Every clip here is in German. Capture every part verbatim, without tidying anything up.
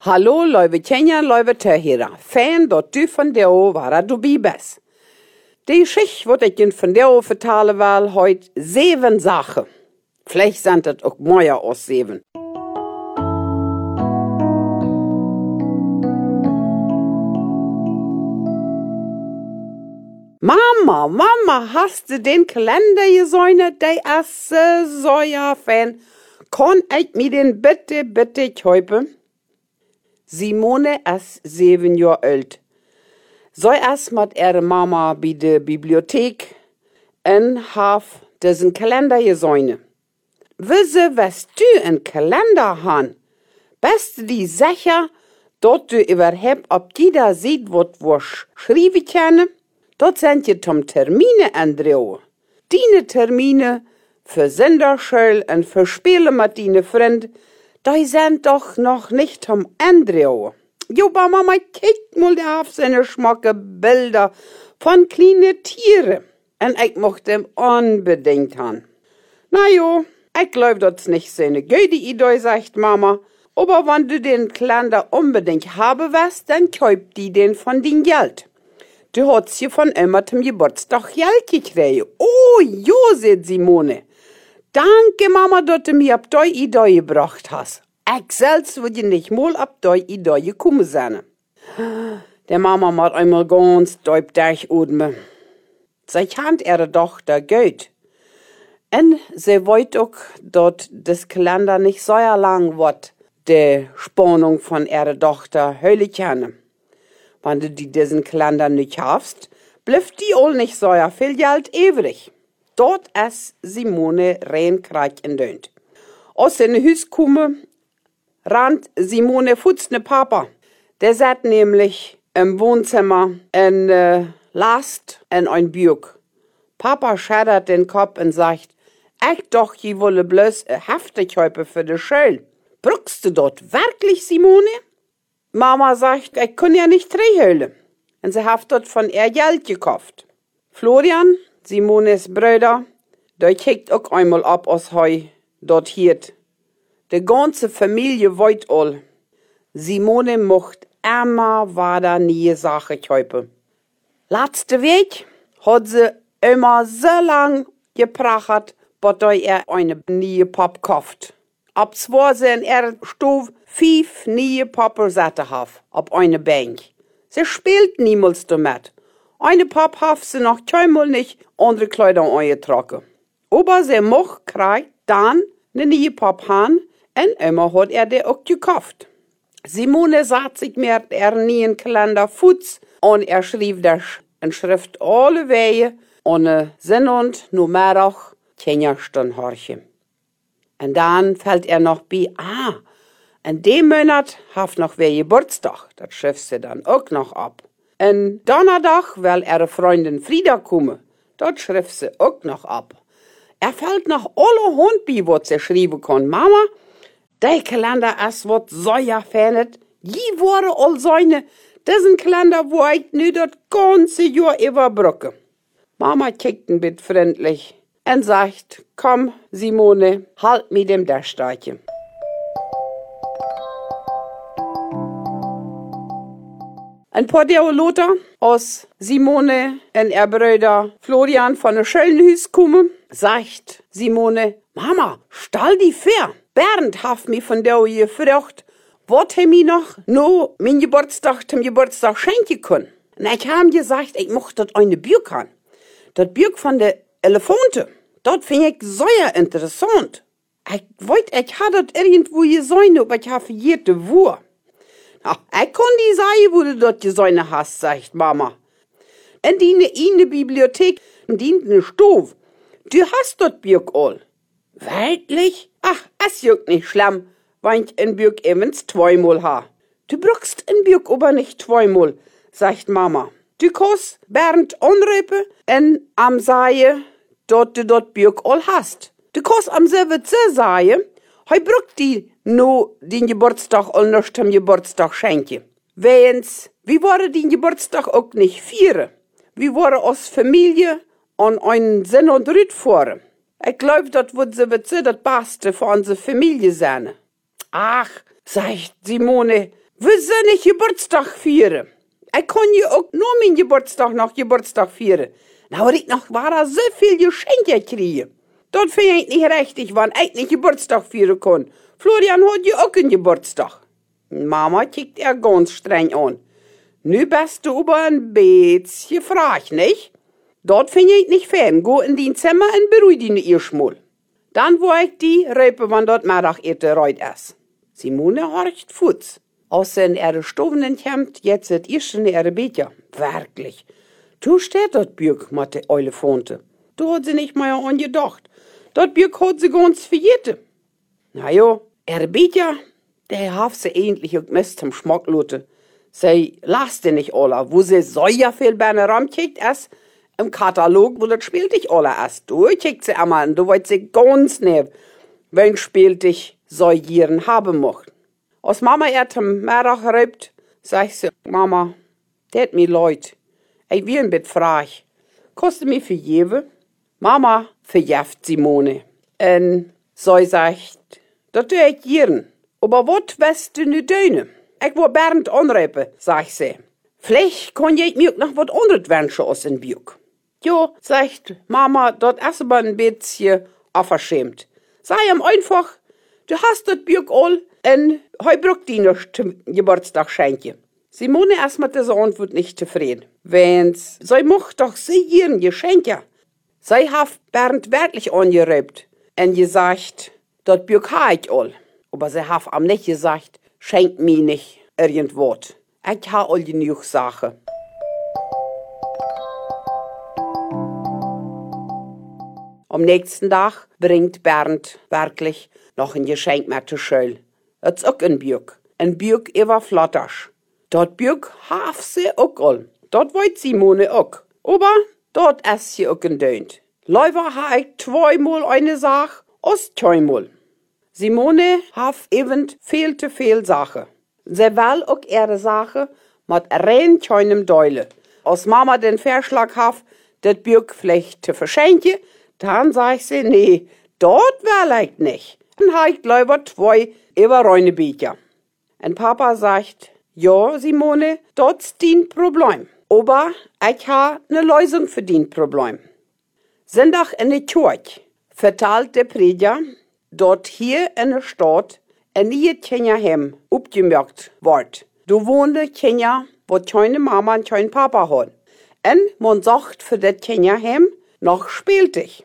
Hallo, lieve Tjenja, lieve Terhera. Fijn dat du van jou waar du bij bist. Die Geschichte, wat ik je van jou vertellen wil, heute zeven Sachen. Vielleicht sind das auch mehr als zeven. Mama, Mama, hast du den Kalender gesehen? Der ist so ja fan. Kann ich mir den bitte, bitte kaufen? Simone ist zeven Jahre alt. So erst mit ihrer Mama bei der Bibliothek und haf diesen Kalender gesehen. Wisse, was du einen Kalender han? Bist du dir sicher, dass du überhaupt ob die da sieht, was wir schreiben können? Dort sind ja zum Termine, Andrea. Deine Termine für Senderschule und für Spiele mit deinen Freunden, die sind doch noch nicht zum Andrea. Jo, aber Mama, kick mal auf seine schmacke Bilder von kleinen Tieren. Und ich mochte ihm unbedingt haben. Na jo, ich glaub, das nicht so eine gute Idee, sagt Mama. Aber wenn du den Kalender unbedingt haben willst, dann kauf die den von dein Geld. Du hast hier von immer zum Geburtstag Geld gekriegt. Oh, jo, sagt Simone. Danke, Mama, dass du mir ab die Idee gebracht hast. Ich selbst würde nicht mal ab die Idee gekommen sein. Der Mama macht einmal ganz deep durchatmen. Sie kennt ihre Tochter gut. Und sie weiß auch, dass das Kalender nicht so lang wird, die Spannung von ihrer Tochter hören kann. Wenn du die diesen Kalender nicht hast, bleibt die all nicht so viel Geld übrig. Dort ist Simone rein kreuz in Dönt. Aus dem Haus kommen, rannt Simone futz ne Papa. Der sat nämlich im Wohnzimmer in äh, Last in ein Buch. Papa schädert den Kopf und sagt, ich doch, je wolle bloß äh, heftig heute für die Schule. Brückst du dort wirklich, Simone? Mama sagt, ich kann ja nicht rehölen. Und sie hat dort von ihr Geld gekauft. Florian, Simones Bruder, der kickt auch einmal ab aus Heu dort hier. Die ganze Familie weiß all. Simone mocht immer weiter nie Sache kaufen. Letzte Weg hat sie immer so lang geprachert, bis er eine neue Pop kauft. Ab zwei sie in ihrer Stube fünf neue Popper satte haf, auf eine Bank. Sie spielt niemals damit. Eine Pop haf sie noch keinmal nicht andere Kleidung eingetragen. Aber sie mocht kriegt dann eine neue Pop han, und immer hat er die auch gekauft. Simone sagt sich mir er nie einen Kalender futz und er schrieb das in Schrift alle Wege ohne Sinn und nur mehr auch keine Stunden horchen. Und dann fällt er noch bei, ah, in dem Monat hat noch wer Geburtstag. Das schrift sie dann auch noch ab. In Donnerstag will ihre Freundin Frieda kommen. Das schrift sie auch noch ab. Er fällt noch alle Hund bei, was sie schreiben kann. Mama, der Kalender ist was so ja fernet. Je wurde all seine, diesen Kalender, wo ich nu das ganze Jahr überbrücke. Mama kickt ein bisschen freundlich und sagt, komm, Simone, halt mit dem Dachsteinchen. Ein paar Tage Lothar aus Simone und ihr Bruder Florian von der Schöllenhüs kommen, sagt Simone, Mama, stell die fair. Bernd hat mich von der gefragt, was er mir noch no mein Geburtstag zum Geburtstag schenken können. Und ich habe gesagt, ich mochte das eine Buch haben. Das Buch von der Elefante. Das finde ich sehr interessant. Ich wollte, ich hatte das irgendwo gesehen, aber ich habe vergessen, wo. Ach, ich kann die sagen, wo du das gesehen hast, sagt Mama. In die in der Bibliothek, in die Stove. Du hast das Buch all. Wirklich? Ach, es juckt nicht schlimm, wenn ich ein Buch eben zweimal ha. Du brauchst ein Buch aber nicht zweimal, sagt Mama. Du kannst Bernd anrufen und am sagen, dass du das Buch all hast. Du kannst am selben sagen, hei braucht die no den Geburtstag all noch zum Geburtstag schenken. Wenn's, wie war den Geburtstag auch nicht feiern. Wir waren als Familie an einen Sinn und Rüt fahren. Ich glaub, das wird so das Beste für unsere Familie sein. Ach, sagt Simone, wir sind nicht Geburtstag feiern. Ich kann ja auch nur meinen Geburtstag noch Geburtstag feiern. Na, aber ich noch war da so viel Geschenke kriege. Dort finde ich nicht richtig, wann ich nicht Geburtstag feiern kann. Florian hat ja auch einen Geburtstag. Mama kickt er ganz streng an. Nu bist du aber ein bisschen frag, nicht? Dort finde ich nicht fern. Go in dein Zimmer und beruhig dich erst mal. Dann wo ich die Röpe, wann dort Mittagete reut ist. Simone horcht Fuß. Aus in ihre Stoven kämmt, jetzt het erst in ihre Becher. Wirklich. Du steht dort Bürg, mit der Elefonte. Du hat sie nicht mal angedacht. Dort Bürg hat sie ganz verjete. Na jo, ihre Becher, der haf sie endlich auch Mist zum Schmacklote. Sie lasst nicht alle, wo sie so ja viel bei einer Raum kickt, es im Katalog, wo das spielt dich alle erst. Du kickt sie einmal und du wollt sie ganz nehmen, wenn spielt dich so jieren haben mocht. Als Mama er zum Mittag reibt, sagt sie, Mama, det mi leid. Ich will ein bit frag. Kostet mi für jewe? Mama verjeft Simone. Und so sagt, dat tu ich jieren. Aber wat west du nu döne? Ich will Bernd anreipen, sagt sie. Vielleicht kann ich mir noch wat anderes wünschen aus in Bjuk. Jo, sagt Mama, dort ist aber ein bisschen unverschämt. Sei ihm einfach, du hast dort Bjuk all und heu bruckt die noch zum Geburtstag schenke. Simone ist mit dieser Antwort nicht zufrieden. Wenn's, sie mocht doch sie ihren Geschenke. Sie hat Bernd wirklich angereibt und gesagt, dort Bjuk ha ich all. Aber sie hat am nicht gesagt, schenk mir nicht irgendwas. Ich ha all genug Sachen. Am nächsten Tag bringt Bernd wirklich noch ein Geschenk mit zur Schule. Das ist auch ein Bjuk. Ein Bjuk über Flottasch. Dort Bjuk haf sie auch all. Dort wollt Simone auch. Aber dort ist sie auch gedönt. Leider ha ich zweimal eine Sache, aus zweimal. Simone haf eben viel zu viel Sache. Sie will auch ihre Sache mit rein keinem Deule. Als Mama den Vorschlag haf, das Bjuk vielleicht zu verschenken, dann sag sie, nee, dort will ich nicht. Dann ha ich lieber zwei überreine Bücher. Und Papa sagt, ja, Simone, dort ist dein Problem. Aber ich ha ne Lösung für dein Problem. Sonntag in der Kirche verteilt der Prediger, dort hier in der Stadt ein neues Kinderheim aufgemerkt wird. Du wohnst Kinder, wo keine Mama und kein Papa hat. Und man sagt für das Kinderheim noch spieltig.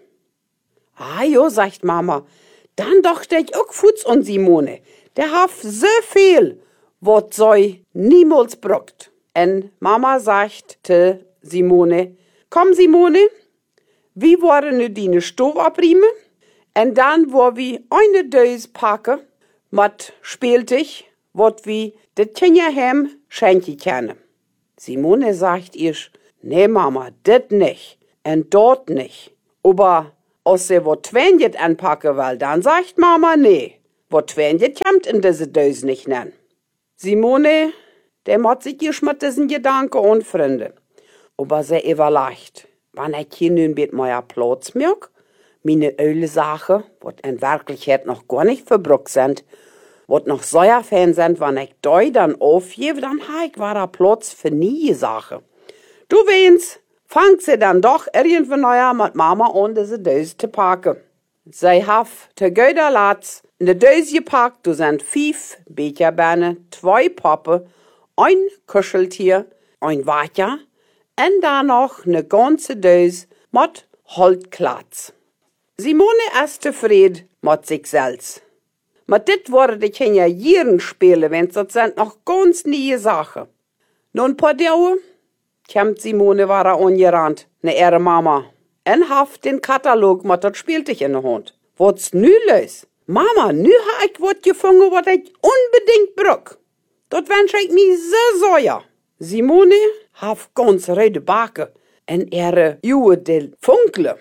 Ah jo, sagt Mama, dann dachte ich auch Fuß und Simone. Der hat so viel, was sie niemals braucht. Und Mama sagt zu Simone, komm Simone, wie wollen wir deine Stove abriemen? Und dann wollen wir eine Dose packen, mit spieltig, was wir das Kinderheim schenken können. Simone sagt ihr, nee Mama, das nicht. Und dort nicht. Aber als sie was Twenjet anpacken will, dann sagt Mama, nee, was Twenjet kommt in diese Dose nicht nennen. Simone, der macht sich erst mit diesen Gedanken und Freunde. Aber sie überlegt, wenn ich hier nun mit meiner Platz merke, meine öle Sachen, was in Wirklichkeit noch gar nicht verbraucht sind, was noch sehr fan sind, wenn ich da dann aufgebe, dann habe ich wahrer Platz für nie Sachen. Du weinst, fangt sie dann doch irgendwie neuer mit Mama an, diese Dose zu packen. Sie hat zu guter Latz in der Dose gepackt, du sind fünf Becherbeine, zwei Poppen, ein Kuscheltier, ein Wacher und dann noch eine ganze Dose mit Holzklatz. Simone ist zufrieden mit sich selbst. Mit dit worden die Kinder Jieren spielen, wenn das sind noch ganz neue Sachen. Nun ein paar Tage kommt Simone war angerannt, ne ihre Mama, und haft den Katalog mit das Spieltisch in der Hand. Was nu los? Mama, nu ha ich wat gefunden, was ich unbedingt brauch. Dat wünsch ich mir so sehr. Simone haft ganz rede Backe und ihre Juhe del Funkle.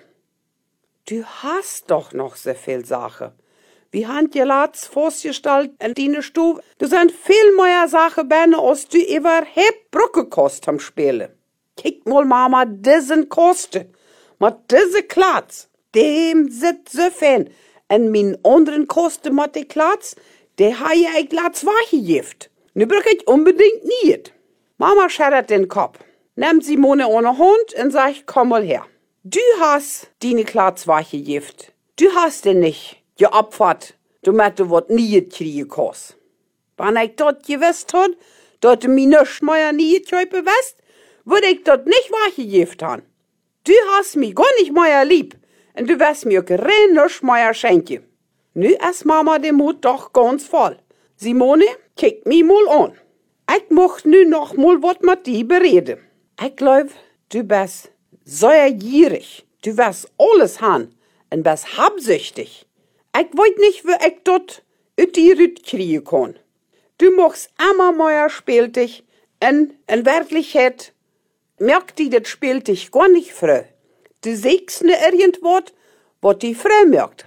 Du hast doch noch so viel Sachen. Wie han je laatst vorgestellt in deine Stube. Du sind viel mehr Sachen bei, als du überhaupt Brücke kost am Spielen. Kick mal, Mama, diesen Kosten. Mit diese Klatz. Dem sit so fein. Und min anderen Kosten mit de Klatz, der ha ja ich Klatz wachgegift. Nu brück ich unbedingt niet. Mama schärrt den Kopf, nimmt Simone ohne Hund und sagt, komm mal her. Du hast deine Klarzweiche gift. Du hast den nicht geopfert, damit du wat niet kriegen kannst. Wenn ich dort gewusst hat, dass du mir nisch mehr niet köpe west, würde ich dort nicht weggegeben haben. Du hast mich gar nicht mehr lieb und du wirst mir kein nisch mehr schenken. Nu ist Mama den Mut doch ganz voll. Simone, kick mich mal an. Ich möcht nu noch mal wat mit dir bereden. Ich glaub, du bist sehr gierig. Du wirst alles haben und bist habsüchtig. Ich weiß nicht, wie ich dort ut die Rüt kriegen kann. Du machst immer mehr spieltig und in Wirklichkeit merkt die das spieltig gar nicht früh. Du siehst ne irgendwas, was die früh merkt.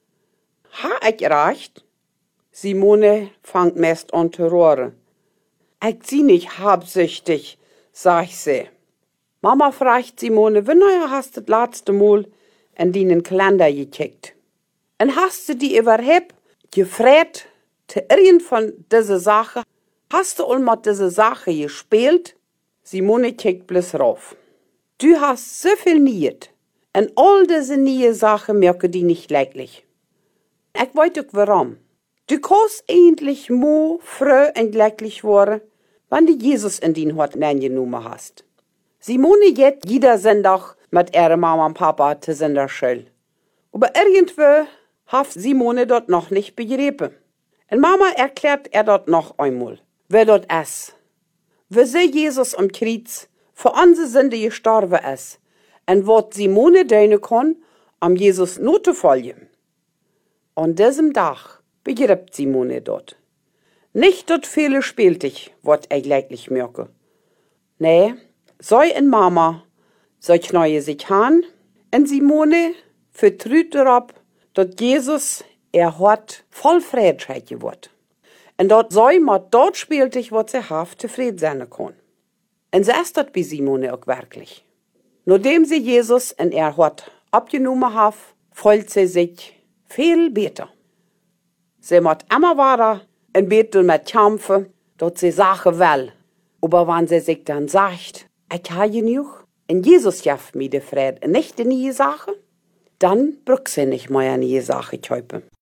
Ha ich recht? Simone fangt meist an zu rohren. Ich sie nicht habsüchtig, sag sie. Mama fragt Simone, wann hast du das letzte Mal in deinen Kalender gekickt? Und hast du die überhaupt gefragt, zu irgend von dieser Sache? Hast du einmal diese Sache gespielt? Simone kickt bloß rauf. Du hast so viel Niet. Und all diese neue Sachen merken die nicht gleichlich. Ich weiß auch warum. Du kannst endlich mo fröh und glücklich werden, wenn du Jesus in dein Hort genommen hast. Simone geht jeder Sonntag mit ihrer Mama und Papa zu Sonderschule. Aber irgendwo hat Simone dort noch nicht begriffen. Und Mama erklärt er dort noch einmal, wer dort ist. Wieso Jesus am Kreuz für unsere Sünde gestorben ist und was Simone tun kann, um Jesus nur zu folgen. An diesem Tag begriff Simone dort. Nicht dort viele spieltig, wat ich gleichlich merke. Nee, sei in Mama, solch neue sich han, und Simone vertrüht darauf, dass Jesus er hat voll Friedheit geworden. Und dort sei mat dort spieltig, wat sie haft zufrieden sein kann. Und so ist das bei Simone auch wirklich. Nachdem sie Jesus in er hat abgenommen hat, fühlt sie sich viel besser. Sie muss immer weiter in Beten mit kämpfen, dass sie Sachen will. Aber wenn sie sich dann sagt, ich habe genug, und Jesus gibt mir die Friede, nicht die neue Sache, dann braucht sie nicht mehr eine neue Sache kaufen.